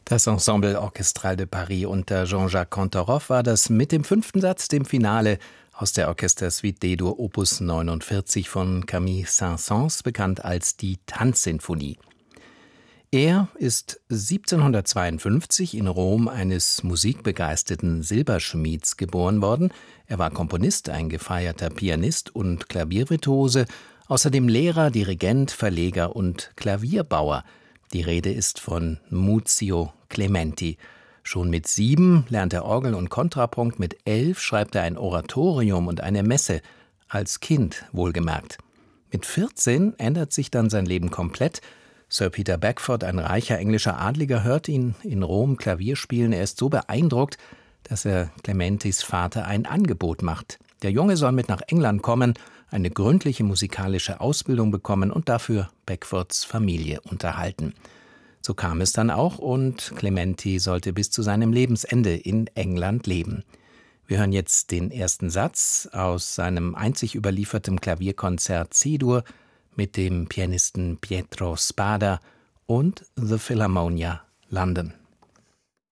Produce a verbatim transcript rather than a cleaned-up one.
Das Ensemble Orchestral de Paris unter Jean-Jacques Cantorov war das mit dem fünften Satz, dem Finale aus der Orchestersuite D-Dur Opus neunundvierzig von Camille Saint-Saëns, bekannt als die Tanzsinfonie. Er ist siebzehnhundertzweiundfünfzig in Rom eines musikbegeisterten Silberschmieds geboren worden. Er war Komponist, ein gefeierter Pianist und Klaviervirtuose, außerdem Lehrer, Dirigent, Verleger und Klavierbauer. Die Rede ist von Muzio Clementi. Schon mit sieben lernt er Orgel und Kontrapunkt, mit elf schreibt er ein Oratorium und eine Messe, als Kind wohlgemerkt. Mit vierzehn ändert sich dann sein Leben komplett. Sir Peter Beckford, ein reicher englischer Adliger, hört ihn in Rom Klavier spielen. Er ist so beeindruckt, dass er Clementis Vater ein Angebot macht. Der Junge soll mit nach England kommen, eine gründliche musikalische Ausbildung bekommen und dafür Beckfords Familie unterhalten. So kam es dann auch und Clementi sollte bis zu seinem Lebensende in England leben. Wir hören jetzt den ersten Satz aus seinem einzig überlieferten Klavierkonzert C-Dur mit dem Pianisten Pietro Spada und The Philharmonia London.